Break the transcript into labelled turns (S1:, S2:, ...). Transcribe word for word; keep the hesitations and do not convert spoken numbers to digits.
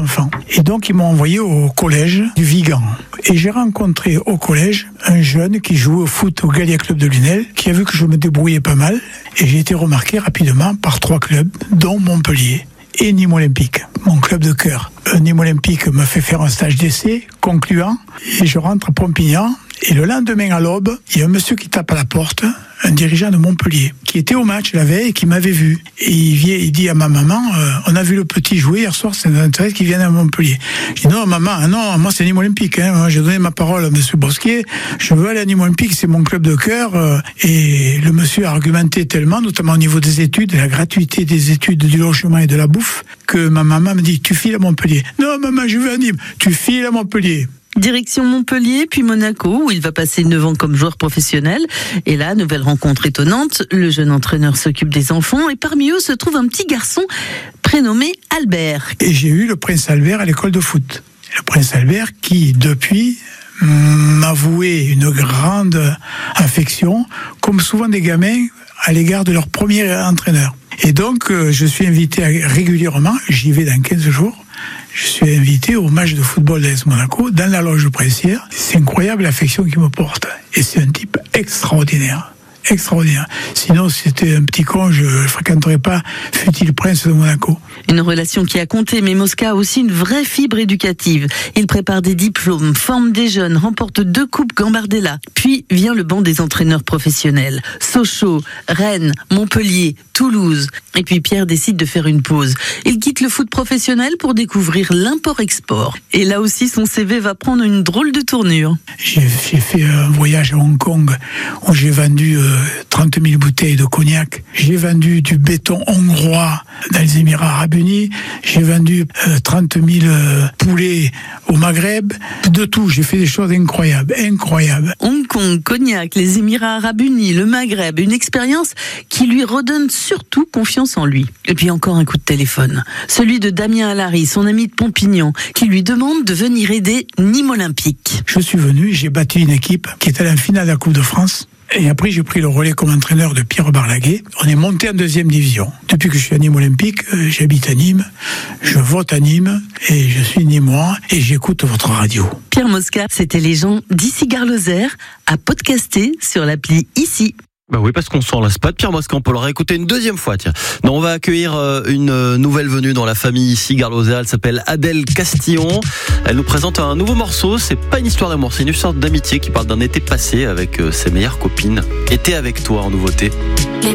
S1: enfants. Et donc, ils m'ont envoyé au collège du Vigan. Et j'ai rencontré au collège un jeune qui jouait au foot au Gallia Club de Lunel, qui a vu que je me débrouillais pas mal. Et j'ai été remarqué rapidement par trois clubs, dont Montpellier et Nîmes Olympique, mon club de cœur. Nîmes Olympique me fait faire un stage d'essai concluant et je rentre à Pompignan. Et le lendemain à l'aube, il y a un monsieur qui tape à la porte, un dirigeant de Montpellier, qui était au match la veille et qui m'avait vu. Et il vient, il dit à ma maman, euh, on a vu le petit jouer hier soir, ça nous intéresse qu'il vienne à Montpellier. Je dis non maman, non, moi c'est Nîmes Olympique, hein. Moi, j'ai donné ma parole à monsieur Bosquier, je veux aller à Nîmes Olympique, c'est mon club de cœur. Euh, et le monsieur a argumenté tellement, notamment au niveau des études, de la gratuité des études, du logement et de la bouffe, que ma maman me dit, tu files à Montpellier. Non maman, je veux à Nîmes, tu files à Montpellier.
S2: Direction Montpellier, puis Monaco, où il va passer neuf ans comme joueur professionnel. Et là, nouvelle rencontre étonnante, le jeune entraîneur s'occupe des enfants et parmi eux se trouve un petit garçon prénommé Albert.
S1: Et j'ai eu le prince Albert à l'école de foot. Le prince Albert qui, depuis, m'a voué une grande affection, comme souvent des gamins, à l'égard de leur premier entraîneur. Et donc, je suis invité régulièrement, j'y vais dans quinze jours, je suis invité au match de football d'A S Monaco, dans la loge princière. C'est incroyable l'affection qu'il me porte. Et c'est un type extraordinaire. Extraordinaire. Sinon, si c'était un petit con, je ne fréquenterais pas, fut-il prince de Monaco.
S2: Une relation qui a compté, mais Mosca a aussi une vraie fibre éducative. Il prépare des diplômes, forme des jeunes, remporte deux coupes Gambardella. Puis vient le banc des entraîneurs professionnels. Sochaux, Rennes, Montpellier, Toulouse. Et puis Pierre décide de faire une pause. Il quitte le foot professionnel pour découvrir l'import-export. Et là aussi, son C V va prendre une drôle de tournure.
S1: J'ai, j'ai fait un voyage à Hong Kong où j'ai vendu euh, trente mille bouteilles de cognac. J'ai vendu du béton hongrois dans les Émirats Arabes Unis. J'ai vendu euh, trente mille euh, poulets au Maghreb. De tout, j'ai fait des choses incroyables, incroyables.
S2: Hong Kong, Cognac, les Émirats Arabes Unis, le Maghreb, une expérience qui lui redonne surtout confiance en lui. Et puis encore un coup de téléphone. Celui de Damien Alary, son ami de Pompignan, qui lui demande de venir aider Nîmes Olympique.
S1: Je suis venu, j'ai bâti une équipe qui est allée en finale de la Coupe de France. Et après, j'ai pris le relais comme entraîneur de Pierre Barlaguet. On est monté en deuxième division. Depuis que je suis à Nîmes Olympique, euh, j'habite à Nîmes, je vote à Nîmes et je suis nîmois et j'écoute votre radio.
S2: Pierre Mosca, c'était les gens d'Ici Gare-Lozère à podcaster sur l'appli Ici.
S3: Bah oui, parce qu'on s'en lasse pas de Pierre Mosca, on peut le réécouter une deuxième fois, tiens. Non, on va accueillir une nouvelle venue dans la famille Ici Gare-Lozère, elle s'appelle Adèle Castillon. Elle nous présente un nouveau morceau, c'est pas une histoire d'amour, c'est une sorte d'amitié qui parle d'un été passé avec ses meilleures copines. Été avec toi en nouveauté.
S4: Les